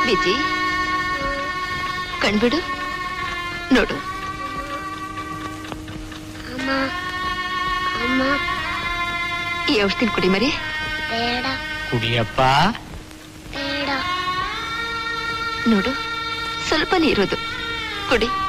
ವಿಜಿ ಕಣ್ಬಿಡು ನೋಡು. ಅಮ್ಮ ಅಮ್ಮ ಈ ಔಷಧಿನ ಕುಡಿ ಮರಿ. ಬೇಡ ಕುಡಿಯಪ್ಪ. ಬೇಡ ನೋಡು ಸ್ವಲ್ಪ ನೀರೋದು ಕುಡಿ.